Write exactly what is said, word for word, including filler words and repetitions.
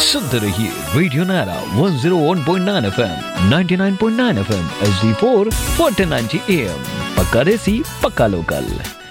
सुनते रहिए रेडियो नारा one zero one point nine FM, ninety nine point nine FM, H D four, fourteen ninety am. पक्का देसी, पक्का लोकल।